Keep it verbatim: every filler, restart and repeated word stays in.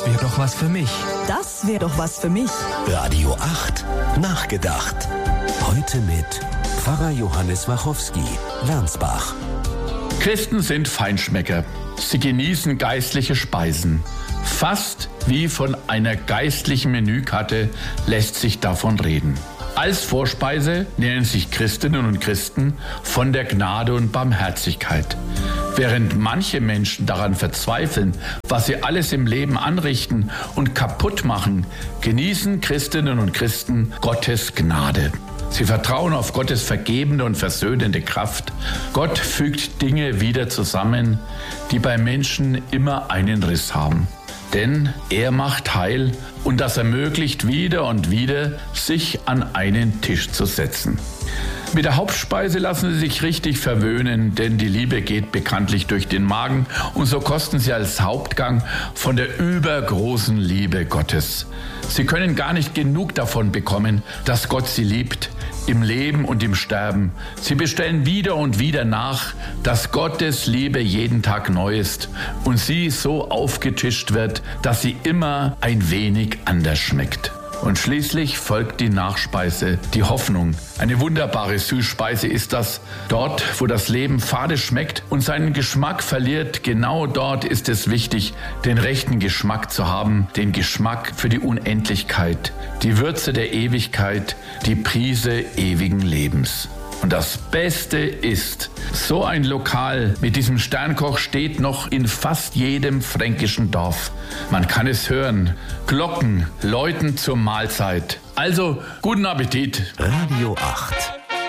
Wäre doch was für mich. Das wäre doch was für mich. Radio acht. Nachgedacht. Heute mit Pfarrer Johannes Wachowski, Wernsbach. Christen sind Feinschmecker. Sie genießen geistliche Speisen. Fast wie von einer geistlichen Menükarte lässt sich davon reden. Als Vorspeise nennen sich Christinnen und Christen von der Gnade und Barmherzigkeit. Während manche Menschen daran verzweifeln, was sie alles im Leben anrichten und kaputt machen, genießen Christinnen und Christen Gottes Gnade. Sie vertrauen auf Gottes vergebende und versöhnende Kraft. Gott fügt Dinge wieder zusammen, die bei Menschen immer einen Riss haben. Denn er macht heil und das ermöglicht wieder und wieder, sich an einen Tisch zu setzen. Mit der Hauptspeise lassen Sie sich richtig verwöhnen, denn die Liebe geht bekanntlich durch den Magen und so kosten Sie als Hauptgang von der übergroßen Liebe Gottes. Sie können gar nicht genug davon bekommen, dass Gott Sie liebt, im Leben und im Sterben. Sie bestellen wieder und wieder nach, dass Gottes Liebe jeden Tag neu ist und sie so aufgetischt wird, dass sie immer ein wenig anders schmeckt. Und schließlich folgt die Nachspeise, die Hoffnung. Eine wunderbare Süßspeise ist das. Dort, wo das Leben fade schmeckt und seinen Geschmack verliert, genau dort ist es wichtig, den rechten Geschmack zu haben, den Geschmack für die Unendlichkeit, die Würze der Ewigkeit, die Prise ewigen Lebens. Und das Beste ist, so ein Lokal mit diesem Sternkoch steht noch in fast jedem fränkischen Dorf. Man kann es hören. Glocken läuten zur Mahlzeit. Also, guten Appetit. Radio acht.